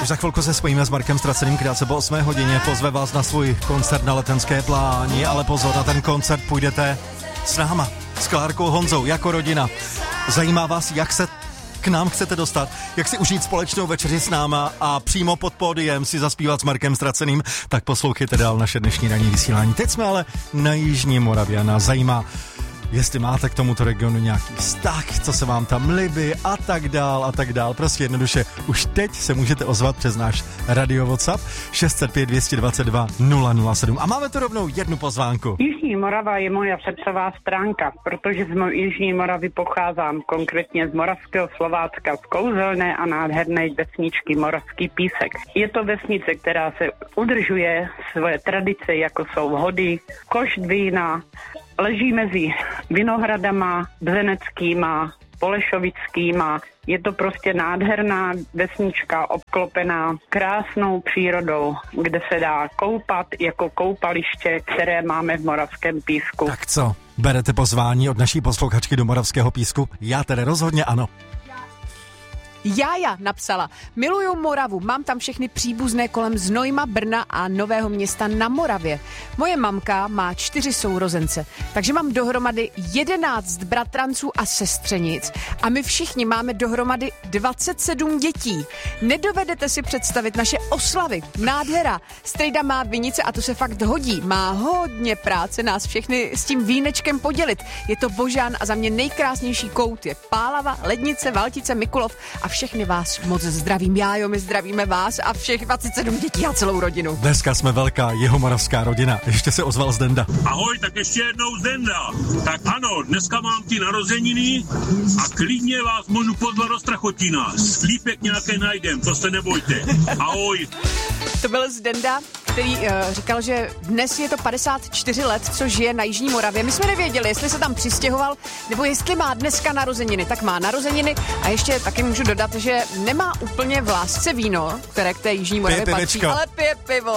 Už za chvilku se spojíme s Markem Ztraceným, krátce po 8 hodině, pozve vás na svůj koncert na Letenské pláni, ale pozor, na ten koncert půjdete s náma, s Klárkou Honzou, jako rodina. Zajímá vás, jak se k nám chcete dostat, jak si užít společnou večeři s náma a přímo pod pódiem si zaspívat s Markem Ztraceným, tak poslouchejte dál naše dnešní ranní vysílání. Teď jsme ale na Jižní Moravě a nás zajímá, jestli máte k tomuto regionu nějaký vztah, co se vám tam líbí a tak dál. Prostě jednoduše, už teď se můžete ozvat přes náš radio WhatsApp 605 222 007. A máme tu rovnou jednu pozvánku. Jižní Morava je moja srdcová stránka, protože z Jižní Moravy pocházím, konkrétně z Moravského Slovácka, z kouzelné a nádherné vesničky Moravský Písek. Je to vesnice, která se udržuje svoje tradice, jako jsou hody, košt vína, leží mezi Vinohradama, Bzeneckýma, Polešovickýma. Je to prostě nádherná vesnička obklopená krásnou přírodou, kde se dá koupat jako koupaliště, které máme v Moravském Písku. Tak co, berete pozvání od naší posluchačky do Moravského Písku? Já tedy rozhodně ano. Jája napsala, miluju Moravu, mám tam všechny příbuzné kolem Znojma, Brna a Nového Města na Moravě. Moje mamka má 4 sourozence, takže mám dohromady 11 bratranců a sestřenic a my všichni máme dohromady 27 dětí. Nedovedete si představit naše oslavy. Nádhera. Strejda má vinice a to se fakt hodí. Má hodně práce nás všechny s tím vínečkem podělit. Je to Božán a za mě nejkrásnější kout je Pálava, Lednice, Valtice, Mikulov a všechny vás moc zdravím. Jájo, my zdravíme vás a všech 27 dětí a celou rodinu. Dneska jsme velká jihomoravská rodina. Ještě se ozval Zdenda. Ahoj, tak ještě jednou Zdenda. Tak ano, dneska mám ty narozeniny a klidně vás můžu pozvat do Strachotína. Slípek nějaké najdem, to se nebojte. Ahoj. To byl Zdenda, který říkal, že dnes je to 54 let, co žije na Jižní Moravě. My jsme nevěděli, jestli se tam přistěhoval, nebo jestli má dneska narozeniny. Tak má narozeniny a ještě taky můžu dodat, že nemá úplně v lásce víno, které k té Jižní Moravě patří, ale pije pivo.